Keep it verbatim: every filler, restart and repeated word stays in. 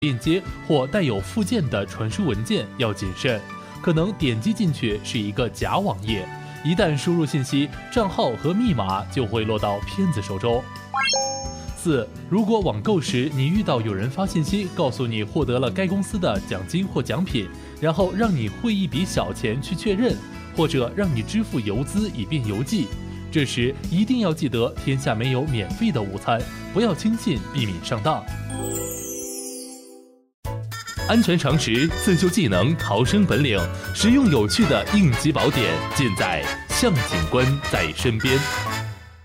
链接或带有附件的传输文件要谨慎，可能点击进去是一个假网页，一旦输入信息，账号和密码就会落到骗子手中。四、如果网购时你遇到有人发信息告诉你获得了该公司的奖金或奖品，然后让你汇一笔小钱去确认，或者让你支付邮资以便邮寄，这时一定要记得天下没有免费的午餐，不要轻信，避免上当。安全常识、自救技能、逃生本领，实用有趣的应急宝典，尽在向警官在身边。